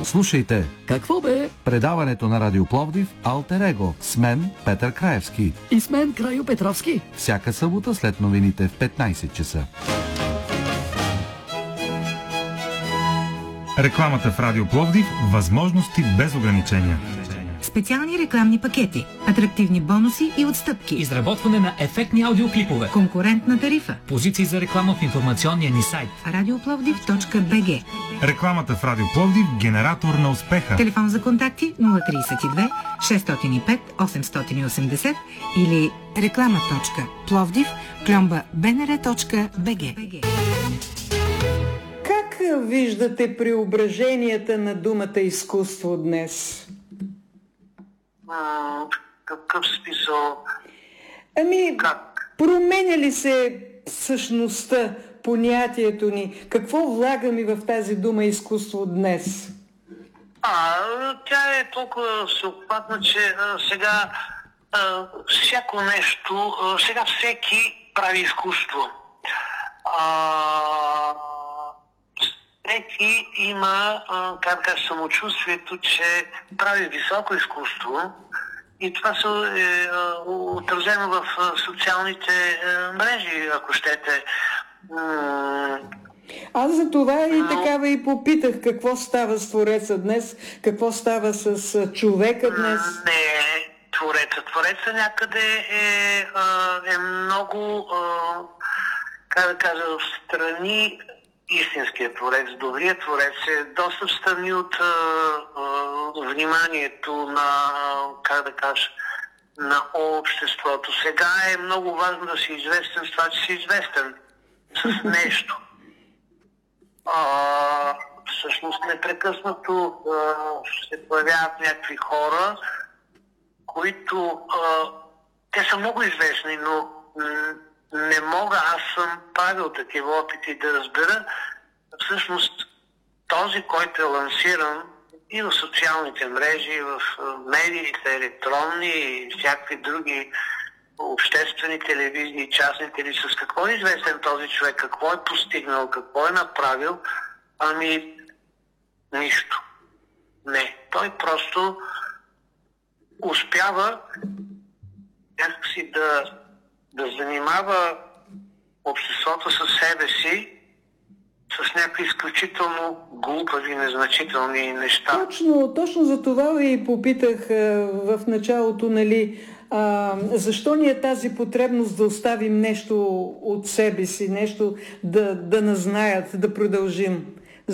Слушайте Какво бе? предаването на Радио Пловдив Алтер Его с мен Петър Краевски. И с мен Крайо Петровски. Всяка събота след новините в 15 часа. Рекламата в Радио Пловдив – възможности без ограничения. Специални рекламни пакети, атрактивни бонуси и отстъпки. Изработване на ефектни аудиоклипове. Конкурентна тарифа. Позиции за реклама в информационния ни сайт. Radioplовдив.bg. Рекламата в Радио Пловдив – генератор на успеха. Телефон за контакти 032 605 880 или реклама.пловдив@bnr.bg. Как виждате преображенията на думата изкуство днес? Какъв смисъл? Как? Променя ли се същността, понятието ни? Какво влагаме в тази дума изкуство днес? Тя е толкова всеобхватна, че сега всяко нещо, сега всеки прави изкуство. Всеки има самочувствието, че прави високо изкуство и това се е отразено в социалните мрежи, ако щете. Аз за това такава и попитах какво става с Твореца днес, какво става с човека днес. Не, Твореца някъде е много, в страни. Истинският творец, добрият творец е доста встрани от вниманието на, на обществото. Сега е много важно да си известен с това, че си известен с нещо. Всъщност непрекъснато се появяват някакви хора, които те са много известни, но не мога, аз съм правил такива опити да разбера всъщност този, който е лансиран и в социалните мрежи, и в медиите, електронни и всякакви други обществени телевизии, частни телевизии. С какво е известен този човек, какво е постигнал, какво е направил? Нищо. Не. Той просто успява някакси да занимава обществото със себе си с някакви изключително глупави, незначителни неща. Точно за това ви попитах в началото, защо ни е тази потребност да оставим нещо от себе си, нещо да назнаят, да продължим?